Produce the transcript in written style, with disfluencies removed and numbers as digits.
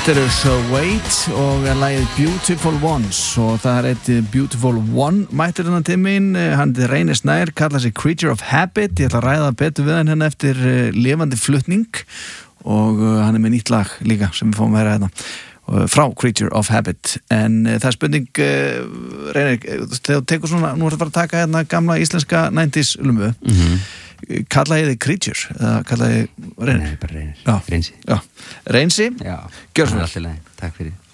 Þetta Wait og lagið Beautiful Ones og það eitt Beautiful One mættur hennan til mín, hann Reynir Snær, kallar sig Creature of Habit. Ég ætla að ræða betur við hann eftir lifandi flutning og hann með nýtt lag líka sem við fáum að heyra hérna frá Creature of Habit. En það spurning, Reynir, þegar þú tekur svona, nú ertu bara að taka hérna gamla íslenska 90s lummu, kallaði þið Creature eða kallaði þið Reynir? Nei, bara Reynir. Reynsi. Já. Reynsi? Já. Gjör svo vel. Alltaf leið. Takk fyrir.